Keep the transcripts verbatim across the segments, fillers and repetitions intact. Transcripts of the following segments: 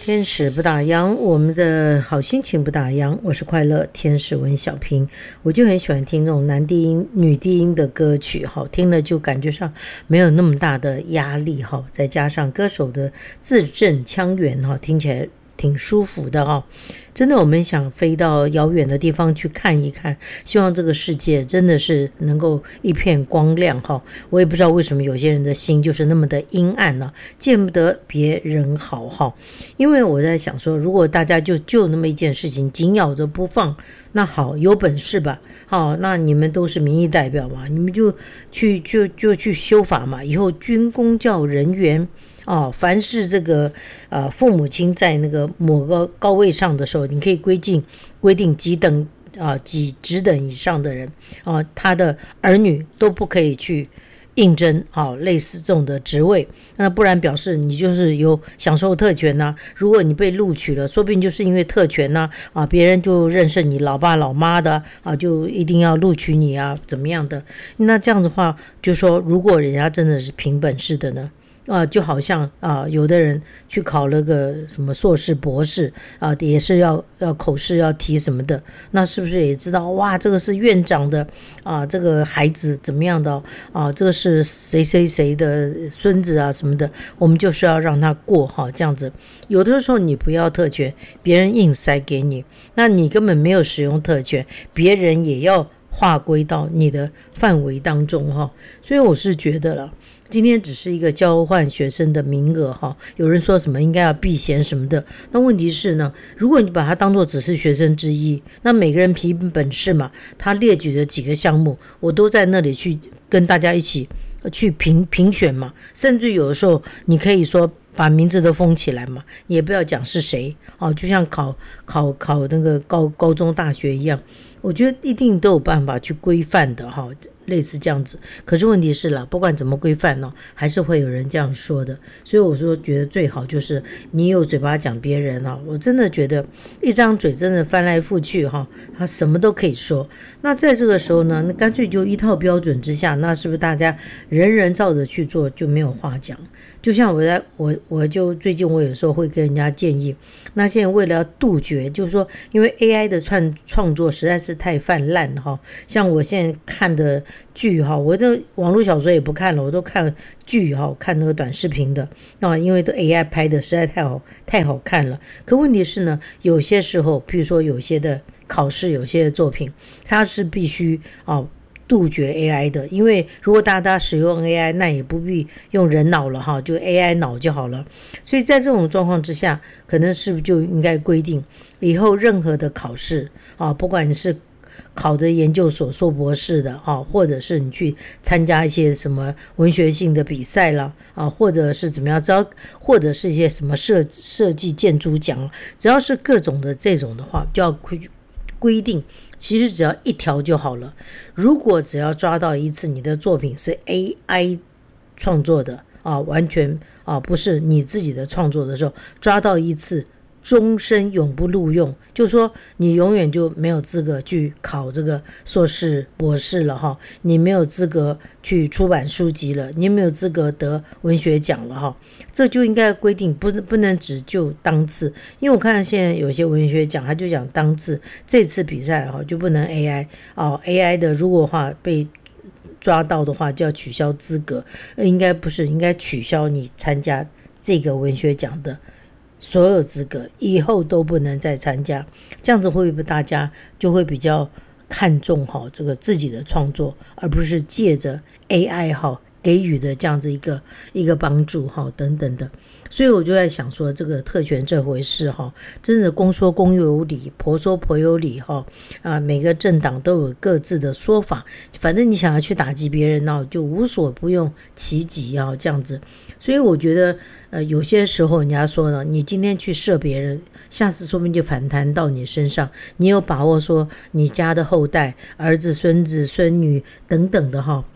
天使不打烊，我们的好心情不打烊。我是快乐天使文小平，我就很喜欢听那种男低音、女低音的歌曲，哈，听了就感觉上没有那么大的压力，哈，再加上歌手的字正腔圆，哈，听起来挺舒服的，哈。真的，我们想飞到遥远的地方去看一看，希望这个世界真的是能够一片光亮哈。我也不知道为什么有些人的心就是那么的阴暗呢、啊，见不得别人好哈。因为我在想说，如果大家就就那么一件事情紧咬着不放，那好，有本事吧，好，那你们都是民意代表嘛，你们就去就就去修法嘛，以后军公教人员。哦，凡是这个呃父母亲在那个某个高位上的时候，你可以规定规定几等啊、呃、几职等以上的人啊、呃，他的儿女都不可以去应征啊、哦、类似这种的职位，那不然表示你就是有享受特权呐、啊。如果你被录取了，说不定就是因为特权呐 啊, 啊，别人就认识你老爸老妈的啊，就一定要录取你啊，怎么样的？那这样的话，就说如果人家真的是凭本事的呢？啊，就好像啊，有的人去考了个什么硕士、博士啊，也是要要口试要题什么的，那是不是也知道哇？这个是院长的啊，这个孩子怎么样的啊？这个是谁谁谁的孙子啊什么的，我们就是要让他过哈，这样子。有的时候你不要特权，别人硬塞给你，那你根本没有使用特权，别人也要划归到你的范围当中哈。所以我是觉得了。今天只是一个交换学生的名额哈，有人说什么应该要避嫌什么的，那问题是呢，如果你把它当作只是学生之一，那每个人凭本事嘛，他列举的几个项目，我都在那里去跟大家一起去评评选嘛，甚至有的时候你可以说把名字都封起来嘛，也不要讲是谁哦，就像考考考那个高高中大学一样，我觉得一定都有办法去规范的哈。类似这样子，可是问题是啦，不管怎么规范呢，还是会有人这样说的。所以我说，觉得最好就是你有嘴巴讲别人哈，我真的觉得一张嘴真的翻来覆去哈，他什么都可以说。那在这个时候呢，那干脆就一套标准之下，那是不是大家人人照着去做就没有话讲？就像我在我我就最近我有时候会跟人家建议，那现在为了要杜绝，就是说因为 A I 的创创作实在是太泛滥哈，像我现在看的剧哈，我的网络小说也不看了，我都看剧哈，看那个短视频的，那因为都 A I 拍的实在太好太好看了。可问题是呢，有些时候，譬如说有些的考试，有些的作品，它是必须啊。杜绝 A I 的，因为如果大家使用 A I， 那也不必用人脑了哈，就 A I 脑就好了。所以在这种状况之下，可能是不是就应该规定以后任何的考试啊，不管你是考的研究所、硕博士的啊，或者是你去参加一些什么文学性的比赛啦啊，或者是怎么样，只要或者是一些什么设设计建筑奖，只要是各种的这种的话，就要规规定。其实只要一条就好了。如果只要抓到一次你的作品是 A I 创作的啊，完全啊不是你自己的创作的时候，抓到一次终身永不录用，就说你永远就没有资格去考这个硕士博士了哈，你没有资格去出版书籍了，你没有资格得文学奖了哈，这就应该规定不不能只就当次，因为我看现在有些文学奖他就讲当次，这次比赛哈就不能 A I 哦 A I 的如果话被抓到的话就要取消资格，应该不是应该取消你参加这个文学奖的所有资格，以后都不能再参加，这样子会不会大家就会比较看重好这个自己的创作，而不是借着 A I 好给予的这样子一个一个帮助哈等等的。所以我就在想说，这个特权这回事哈，真的公说公有理，婆说婆有理哈啊，每个政党都有各自的说法，反正你想要去打击别人呢，就无所不用其极啊这样子。所以我觉得呃有些时候人家说呢，你今天去射别人，下次说不定就反弹到你身上，你有把握说你家的后代儿子孙子孙女等等的哈，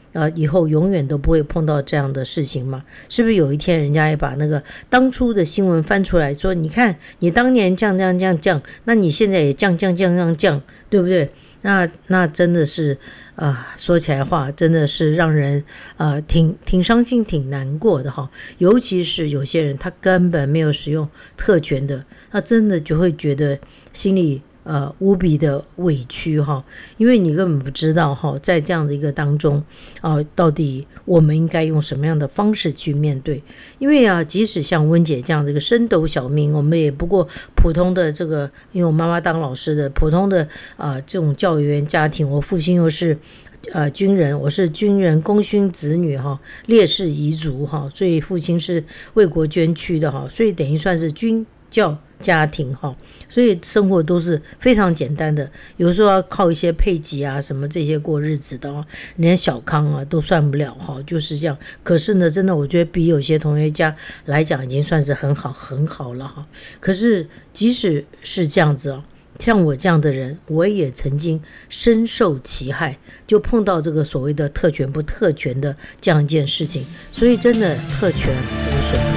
呃，以后永远都不会碰到这样的事情嘛？是不是有一天人家也把那个当初的新闻翻出来说，你看你当年降降降降，那你现在也降降降降降，对不对？那那真的是啊、呃，说起来话真的是让人呃挺挺伤心、挺难过的哈。尤其是有些人他根本没有使用特权的，他真的就会觉得心里呃无比的委屈哈，因为你根本不知道哈，在这样的一个当中啊、呃，到底我们应该用什么样的方式去面对？因为啊，即使像温姐这样的一个升斗小民，我们也不过普通的这个，因为我妈妈当老师的，普通的啊、呃、这种教育员家庭，我父亲又是呃军人，我是军人功勋子女哈，烈士遗族哈，所以父亲是为国捐躯的哈，所以等于算是军教家庭哈，所以生活都是非常简单的，有时候要靠一些配给啊什么这些过日子的哦，连小康啊都算不了哈，就是这样。可是呢，真的我觉得比有些同学家来讲已经算是很好很好了哈。可是即使是这样子哦，像我这样的人，我也曾经深受其害，就碰到这个所谓的特权不特权的这样一件事情，所以真的特权无所谓。